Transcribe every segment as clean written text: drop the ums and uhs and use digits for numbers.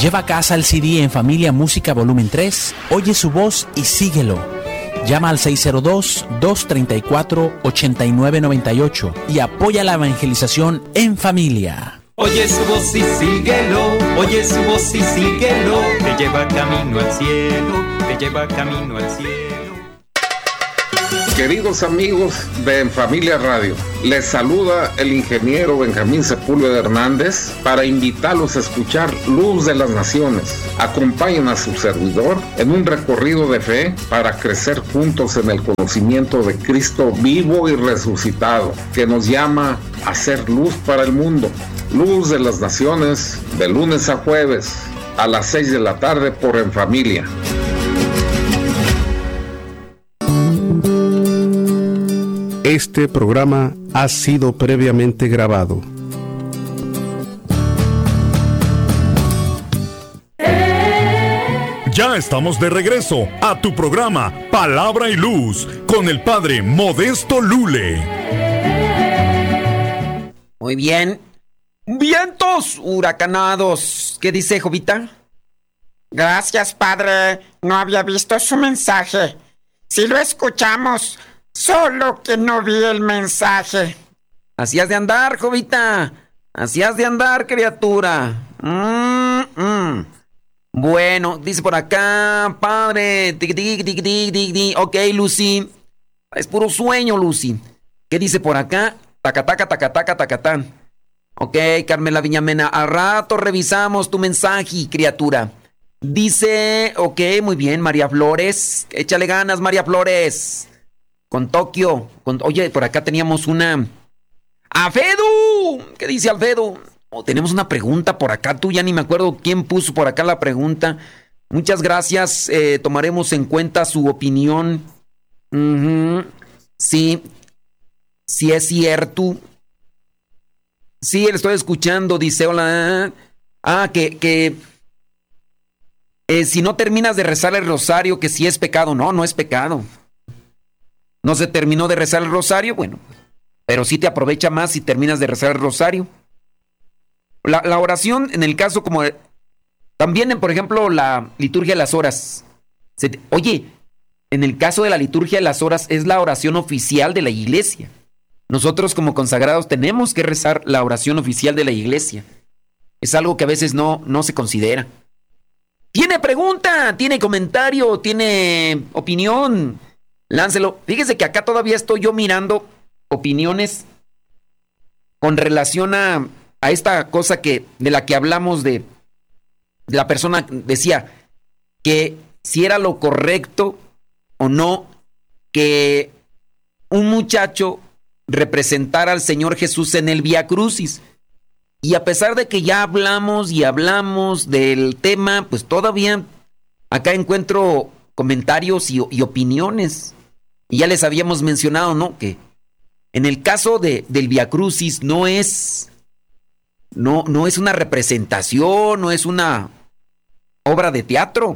Lleva a casa el CD En Familia Música Volumen 3, oye su voz y síguelo. Llama al 602-234-8998 y apoya la evangelización en familia. Oye su voz y síguelo, oye su voz y síguelo, te lleva camino al cielo, te lleva camino al cielo. Queridos amigos de En Familia Radio, les saluda el ingeniero Benjamín Sepúlveda Hernández para invitarlos a escuchar Luz de las Naciones. Acompañen a su servidor en un recorrido de fe para crecer juntos en el conocimiento de Cristo vivo y resucitado, que nos llama a ser luz para el mundo. Luz de las Naciones, de lunes a jueves, a las 6 de la tarde por En Familia. Este programa ha sido previamente grabado. Ya estamos de regreso a tu programa Palabra y Luz con el Padre Modesto Lule. Muy bien. Vientos huracanados. ¿Qué dice, Jovita? Gracias, padre. No había visto su mensaje. Sí lo escuchamos, solo que no vi el mensaje. Así has de andar, Jovita. Así has de andar, criatura. Bueno, dice por acá, padre. Ok, Lucy. Es puro sueño, Lucy. ¿Qué dice por acá? Tacataca, tacataca, tacatán. Ok, Carmela Viñamena, al rato revisamos tu mensaje, criatura. Dice, ok, muy bien, María Flores. Échale ganas, María Flores. Con Tokio. Oye, por acá teníamos una... ¡Alfedo! ¿Qué dice Alfedo? Tenemos una pregunta por acá. Tú ya ni me acuerdo quién puso por acá la pregunta. Muchas gracias. Tomaremos en cuenta su opinión. Sí. Sí es cierto. Sí, le estoy escuchando. Dice, hola. Que si no terminas de rezar el rosario, que sí es pecado. No, no es pecado. No se terminó de rezar el rosario, bueno, pero sí te aprovecha más si terminas de rezar el rosario. La oración, en el caso como... También, por ejemplo, la liturgia de las horas. Oye, en el caso de la liturgia de las horas es la oración oficial de la iglesia. Nosotros como consagrados tenemos que rezar la oración oficial de la iglesia. Es algo que a veces no se considera. ¿Tiene pregunta? ¿Tiene comentario? ¿Tiene opinión? Láncelo. Fíjese que acá todavía estoy yo mirando opiniones con relación a esta cosa de la que hablamos de la persona decía que si era lo correcto o no que un muchacho representara al Señor Jesús en el Vía Crucis. Y a pesar de que ya hablamos del tema, pues todavía acá encuentro comentarios y opiniones. Y ya les habíamos mencionado, ¿no? Que en el caso del Vía Crucis no es una representación, no es una obra de teatro.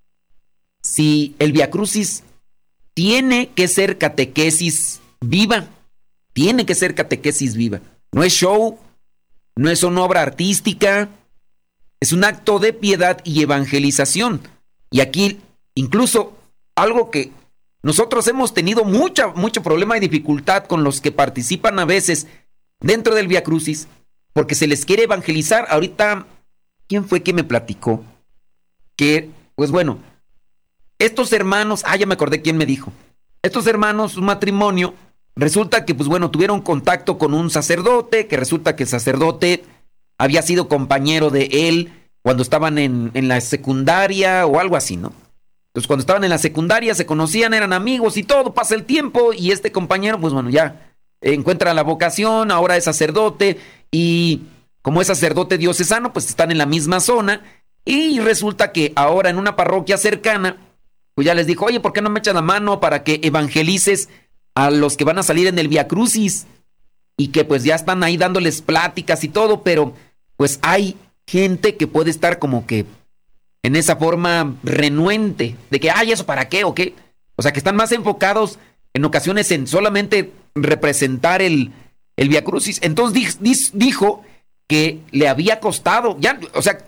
Si el Vía Crucis tiene que ser catequesis viva, tiene que ser catequesis viva. No es show, no es una obra artística, es un acto de piedad y evangelización. Y aquí incluso algo que nosotros hemos tenido mucho problema y dificultad con los que participan a veces dentro del Vía Crucis, porque se les quiere evangelizar. Ahorita, ¿quién fue que me platicó? Que, pues bueno, estos hermanos, ya me acordé quién me dijo. Estos hermanos, un matrimonio, resulta que, pues bueno, tuvieron contacto con un sacerdote, que resulta que el sacerdote había sido compañero de él cuando estaban en la secundaria o algo así, ¿no? Entonces, cuando estaban en la secundaria se conocían, eran amigos y todo, pasa el tiempo y este compañero, pues bueno, ya encuentra la vocación, ahora es sacerdote y como es sacerdote diocesano, pues están en la misma zona y resulta que ahora en una parroquia cercana, pues ya les dijo, oye, ¿por qué no me echas la mano para que evangelices a los que van a salir en el Vía Crucis? Y que pues ya están ahí dándoles pláticas y todo, pero pues hay gente que puede estar como que en esa forma renuente de que, ¿eso para qué o qué? O sea, que están más enfocados en ocasiones en solamente representar el Vía Crucis. Entonces dijo que le había costado, ya, o sea,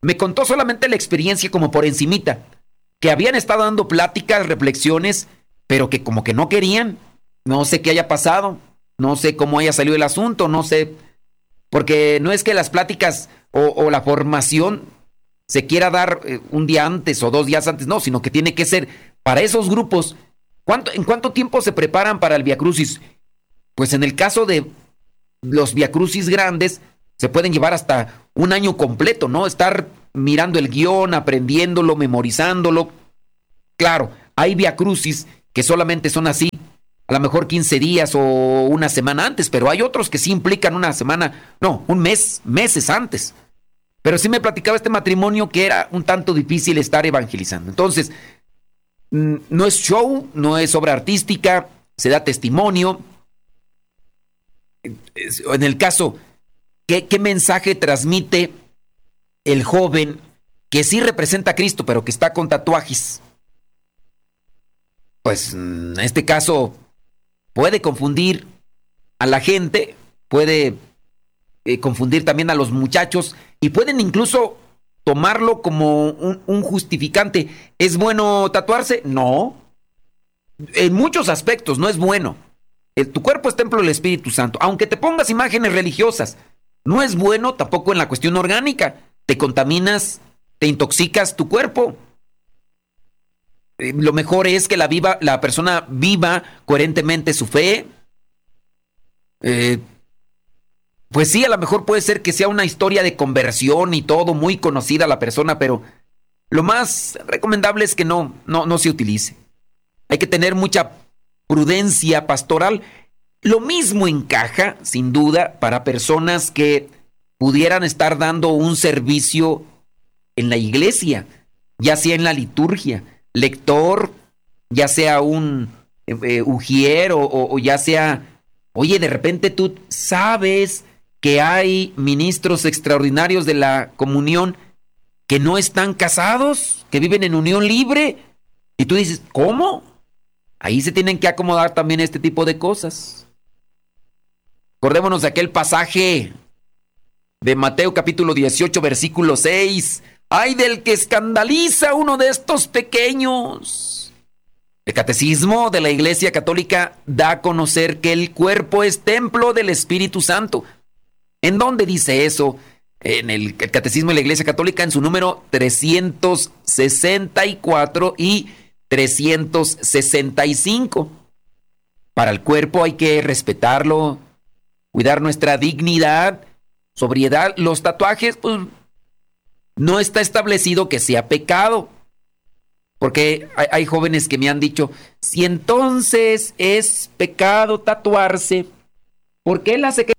me contó solamente la experiencia como por encimita, que habían estado dando pláticas, reflexiones, pero que como que no querían. No sé qué haya pasado, no sé cómo haya salido el asunto, no sé, porque no es que las pláticas o la formación se quiera dar un día antes o 2 días antes, no, sino que tiene que ser para esos grupos. ¿En cuánto tiempo se preparan para el viacrucis? Pues en el caso de los viacrucis grandes, se pueden llevar hasta un año completo, ¿no? Estar mirando el guión, aprendiéndolo, memorizándolo. Claro, hay viacrucis que solamente son así, a lo mejor 15 días o una semana antes, pero hay otros que sí implican una semana, no, un mes, meses antes. Pero sí me platicaba este matrimonio que era un tanto difícil estar evangelizando. Entonces, no es show, no es obra artística, se da testimonio. En el caso, ¿qué mensaje transmite el joven que sí representa a Cristo, pero que está con tatuajes? Pues en este caso puede confundir a la gente, puede confundir también a los muchachos y pueden incluso tomarlo como un justificante. ¿Es bueno tatuarse? No. En muchos aspectos no es bueno. Tu cuerpo es templo del Espíritu Santo. Aunque te pongas imágenes religiosas, no es bueno tampoco en la cuestión orgánica. Te contaminas, te intoxicas tu cuerpo. Lo mejor es que la persona viva coherentemente su fe. Pues sí, a lo mejor puede ser que sea una historia de conversión y todo, muy conocida la persona, pero lo más recomendable es que no se utilice. Hay que tener mucha prudencia pastoral. Lo mismo encaja, sin duda, para personas que pudieran estar dando un servicio en la iglesia, ya sea en la liturgia, lector, ya sea un ujier o ya sea, oye, de repente tú sabes que hay ministros extraordinarios de la comunión que no están casados, que viven en unión libre, y tú dices, ¿cómo? Ahí se tienen que acomodar también este tipo de cosas. Acordémonos de aquel pasaje de Mateo capítulo 18, versículo 6. ¡Ay del que escandaliza a uno de estos pequeños! El Catecismo de la Iglesia Católica da a conocer que el cuerpo es templo del Espíritu Santo. ¿En dónde dice eso? En el Catecismo de la Iglesia Católica, en su número 364 y 365. Para el cuerpo hay que respetarlo, cuidar nuestra dignidad, sobriedad. Los tatuajes, pues, no está establecido que sea pecado. Porque hay jóvenes que me han dicho, si entonces es pecado tatuarse, ¿por qué él hace que